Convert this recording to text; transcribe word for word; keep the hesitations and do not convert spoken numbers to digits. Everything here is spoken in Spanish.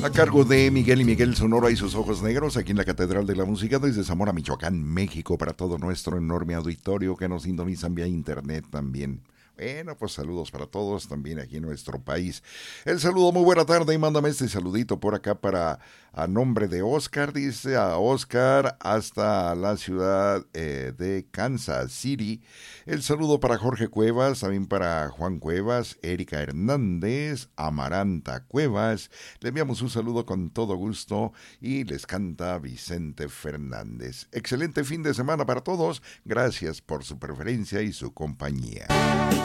A cargo de Miguel y Miguel Sonora y sus ojos negros, aquí en la Catedral de la Música, desde Zamora, Michoacán, México, para todo nuestro enorme auditorio que nos sintonizan vía internet también. Bueno, pues saludos para todos también aquí en nuestro país. El saludo, muy buena tarde, y mándame este saludito por acá para, a nombre de Oscar, dice a Oscar hasta la ciudad eh, de Kansas City. El saludo para Jorge Cuevas, también para Juan Cuevas, Erika Hernández, Amaranta Cuevas. Le enviamos un saludo con todo gusto y les canta Vicente Fernández. Excelente fin de semana para todos. Gracias por su preferencia y su compañía.